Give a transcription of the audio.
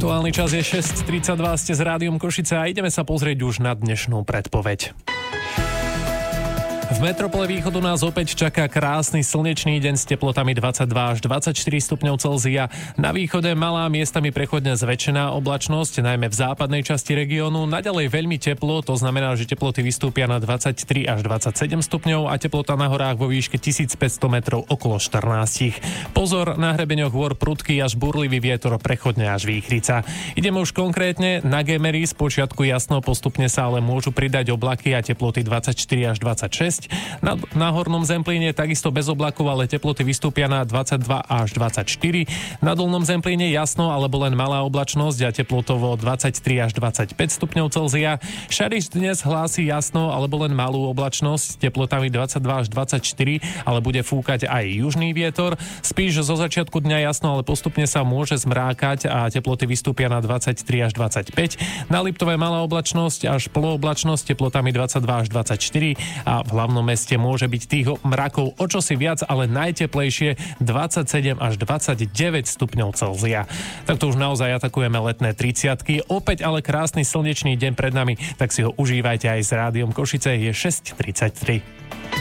Aktuálny čas je 6:32, ste s Rádiom Košice a ideme sa pozrieť už na dnešnú predpoveď. V metropole východu nás opäť čaká krásny slnečný deň s teplotami 22 až 24 stupňov Celzia. Na východe malá, miestami prechodne zväčšená oblačnosť, najmä v západnej časti regiónu. Naďalej veľmi teplo, to znamená, že teploty vystúpia na 23 až 27 stupňov a teplota na horách vo výške 1500 metrov okolo 14. Pozor, na hrebeňoch hôr prudký až burlivý vietor, prechodne až výchrica. Ideme už konkrétne na Gemery, spočiatku jasno, postupne sa ale môžu pridať oblaky a teploty 24 až 26. Na Hornom Zemplíne takisto bez oblakov, ale teploty vystúpia na 22 až 24. Na Dolnom Zemplíne jasno, alebo len malá oblačnosť a teplotovo 23 až 25 stupňov Celzia. Šariš dnes hlási jasno, alebo len malú oblačnosť, teplotami 22 až 24, ale bude fúkať aj južný vietor. Spíš zo začiatku dňa jasno, ale postupne sa môže zmrákať a teploty vystúpia na 23 až 25. Na Liptove malá oblačnosť až polooblačnosť, teplotami 22 až 24 a v hlavnom meste môže byť tých mrakov o čosi viac, ale najteplejšie 27 až 29 stupňov Celzia. Tak to už naozaj atakujeme letné 30-ky. Opäť ale krásny slnečný deň pred nami, tak si ho užívajte aj s Rádiom Košice. Je 6:33.